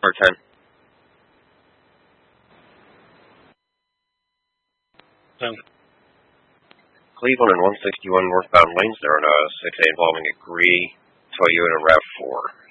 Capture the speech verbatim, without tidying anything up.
Start time. Ten. Cleveland and one sixty-one northbound lanes there on uh, six A involving a gray Toyota RAV four.